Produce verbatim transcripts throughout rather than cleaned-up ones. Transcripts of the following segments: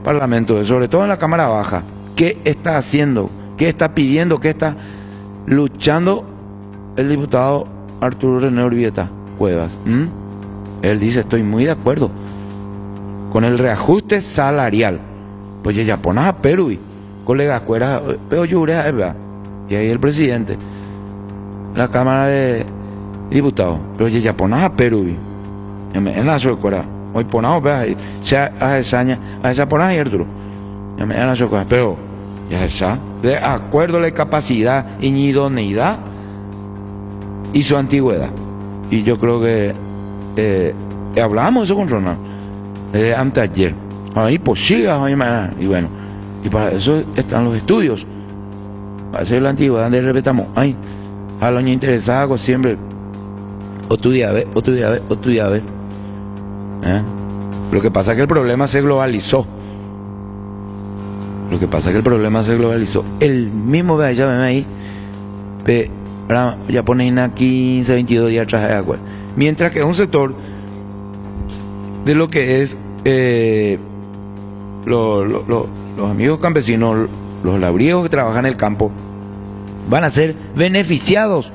Parlamento, sobre todo en la Cámara Baja, ¿qué está haciendo? ¿Qué está pidiendo? ¿Qué está luchando el diputado Arturo René Urbieta Cuevas? ¿Mm? Él dice, estoy muy de acuerdo con el reajuste salarial. Pues ya pones a Perú, colega, cuera, pero yo y ahí el presidente, la Cámara de Diputados, pero ya pones a Perú, en la suecuera, hoy ponamos, ya a esa año, a esa ponas y Arturo, ya me en la suecuera, pero ya esa, de acuerdo a la capacidad y idoneidad y su antigüedad. Y yo creo que eh, hablamos eso con Ronald eh, antes ayer. Ahí pues siga, y bueno, y para eso están los estudios. Para hacer la antigüedad, donde respetamos. Ay, a los interesados siempre. O tu día, o tu día, o tu día, ¿eh? Lo que pasa es que el problema se globalizó. Lo que pasa es que el problema se globalizó. El mismo, vea, ya ven ahí, ve, ya ponen a quince, veintidós días atrás de agua. Mientras que es un sector de lo que es eh, lo, lo, lo, los amigos campesinos, los labriegos que trabajan en el campo, van a ser beneficiados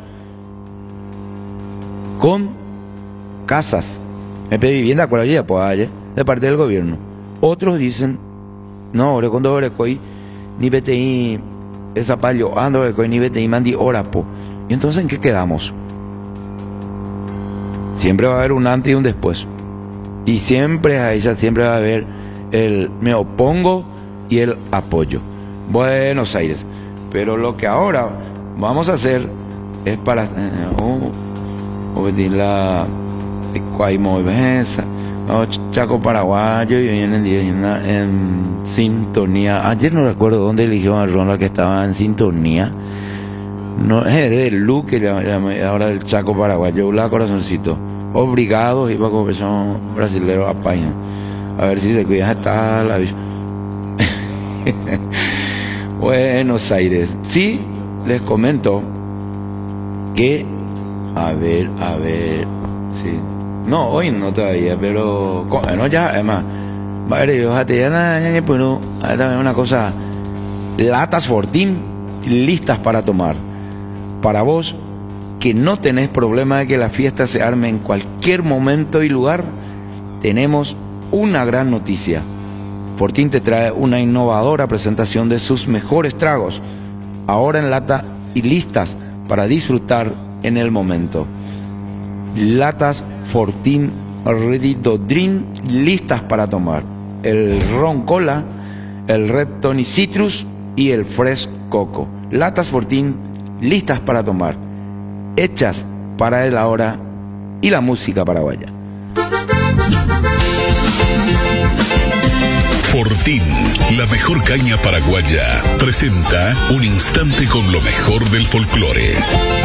con casas, en vez de vivienda, por allí, pues allá, de parte del gobierno. Otros dicen, no, ahora cuando ahora coy, ni B T I, esa palio, ando, ni B T I, mandi hora, po. Y entonces, ¿en qué quedamos? Siempre va a haber un antes y un después. Y siempre a ella, siempre va a haber el me opongo y el apoyo. Buenos Aires. Pero lo que ahora vamos a hacer es para obedir la Chaco Paraguayo y hoy en el día en sintonía. Ayer no recuerdo dónde eligió a Ronald que estaba en sintonía. No es de Luque, ahora del Chaco Paraguayo, la corazoncito. Obrigados, iba con versión brasilero a página. A ver si se cuida hasta la Buenos Aires. Sí, les comento que a ver, a ver, sí. No, hoy no todavía, pero bueno, ya, además, vale, fíjate, ya nada, pues no, hay también una cosa, latas Fortín listas para tomar. Para vos, que no tenés problema de que la fiesta se arme en cualquier momento y lugar, tenemos una gran noticia. Fortín te trae una innovadora presentación de sus mejores tragos, ahora en lata y listas para disfrutar en el momento. Latas Fortín Ready to Drink listas para tomar. El ron cola, el Red Tony Citrus y el Fresh Coco. Latas Fortín listas para tomar, hechas para el ahora y la música paraguaya. Fortín, la mejor caña paraguaya, presenta un instante con lo mejor del folclore.